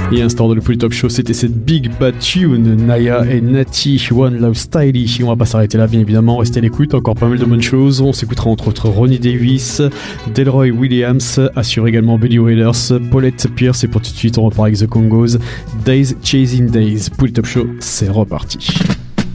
Et instant de le Polytop Show, c'était cette Big Bad Tune, Naya et Natty, One Love Styly. On va pas s'arrêter là, bien évidemment, restez à l'écoute, encore pas mal de bonnes choses. On s'écoutera entre autres Ronnie Davis, Delroy Williams, assure également Buddy Wailers, Paulette Pierce, et pour tout de suite on repart avec The Congos, Days Chasing Days. Polytop Show, c'est reparti.